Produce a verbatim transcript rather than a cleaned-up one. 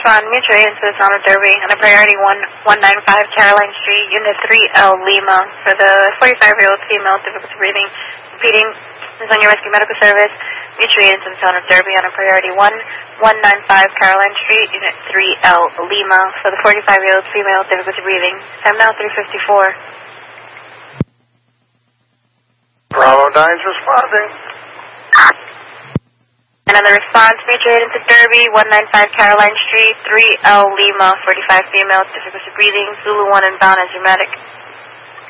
respond, mutual aid into the town of Derby on a priority one one nine five Caroline Street, Unit three L Lima, for the forty-five-year-old female, difficulty breathing, repeating, is on your rescue medical service. Mutual aid into the town of Derby on a priority one one nine five Caroline Street, Unit three L Lima, for the forty-five-year-old female, difficulty breathing. Time now three fifty-four. Bravo nine's responding. Another response, mutual aid into Derby, one nine five Caroline Street, three L Lima, forty-five female, difficulty breathing, Zulu one inbound as your medic.